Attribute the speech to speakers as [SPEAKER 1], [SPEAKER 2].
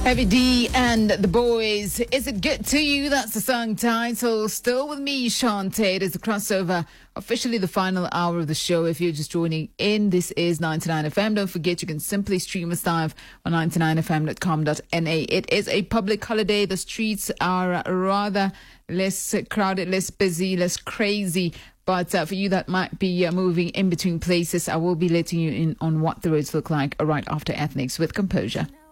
[SPEAKER 1] Heavy D and the Boys. Is it good to you? That's the song title. Still with me, Shantae. It is a crossover. Officially the final hour of the show. If you're just joining in, this is 99FM. Don't forget you can simply stream us live on 99fm.com.na. It is a public holiday. The streets are rather less crowded, less busy, less crazy. But for you that might be moving in between places, I will be letting you in on what the roads look like right after Ethnics with Composure.